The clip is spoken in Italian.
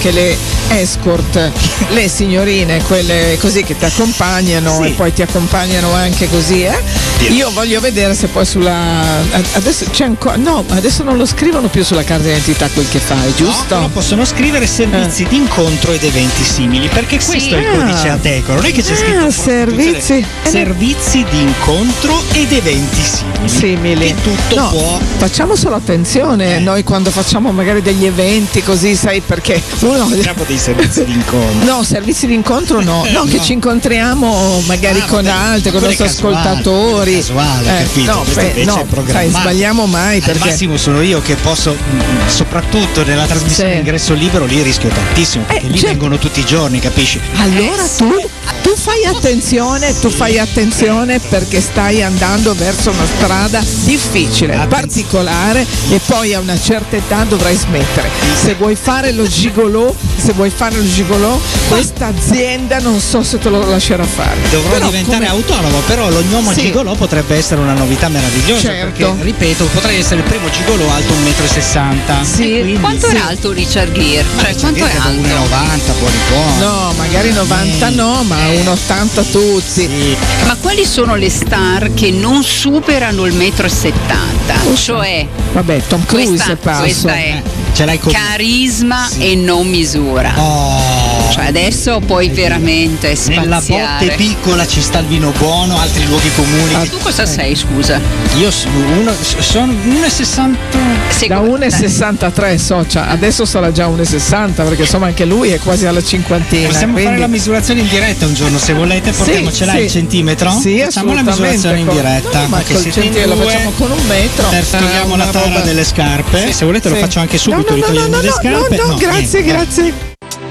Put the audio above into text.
anche le escort, le signorine, quelle così che ti accompagnano e poi ti accompagnano anche così, Io voglio vedere se poi adesso c'è ancora, no, adesso non lo scrivono più sulla carta d'identità quel che fai, giusto? No, possono scrivere servizi di incontro ed eventi simili, perché questo è il codice Ateco, non è che c'è scritto servizi di incontro ed eventi simili. Che tutto può. Facciamo solo attenzione noi quando facciamo magari degli eventi così, sai, perché facciamo dei servizi di incontro. No, servizi di incontro no, che ci incontriamo magari con altri, con i nostri ascoltatori. Casuale, capito? Sai, sbagliamo mai, perché al massimo sono io che posso, soprattutto nella trasmissione ingresso libero, lì rischio tantissimo, perché lì vengono tutti i giorni, capisci? Allora tu fai attenzione perché stai andando verso una strada difficile, particolare, e poi a una certa età dovrai smettere. Se vuoi fare lo gigolò, questa azienda non so se te lo lascerà fare. Dovrò diventare autonomo, però lo gnomo gigolò potrebbe essere una novità meravigliosa, perché ripeto, potrei essere il primo gigolò alto 1,60 m. Sì. Quanto è alto Richard Gere? Quanto è alto? 1,90 m, buoni. No, magari 90 no, ma 1,80 tutti. Sì. Ma quali sono le star che non superano il 1,70 m? Cioè, vabbè, Tom Cruise questa è ce l'hai carisma e non misura. Cioè adesso puoi veramente spaziare. Nella botte piccola ci sta il vino buono, altri luoghi comuni. Tu cosa sei, scusa? Io sono 1,60. Da 1,63 adesso sarà già 1,60, perché insomma anche lui è quasi alla cinquantina. Possiamo fare la misurazione in diretta un giorno, se volete, portiamocela il centimetro. Sì, facciamo la misurazione in diretta. No, ma col centimetro lo facciamo con 1 metro. Togliamo la tara delle scarpe. Se volete lo faccio anche subito, ritogliendo le scarpe. No, grazie.